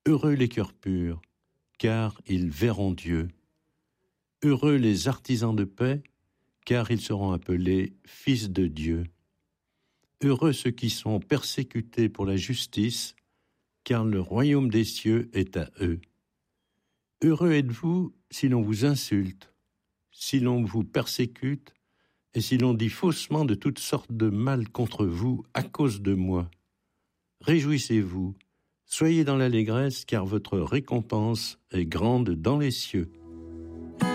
Heureux les cœurs purs, car ils verront Dieu. Heureux les artisans de paix, car ils seront appelés fils de Dieu. Heureux ceux qui sont persécutés pour la justice, car le royaume des cieux est à eux. Heureux êtes-vous si l'on vous insulte, si l'on vous persécute, et si l'on dit faussement de toutes sortes de mal contre vous à cause de moi. Réjouissez-vous, soyez dans l'allégresse, car votre récompense est grande dans les cieux.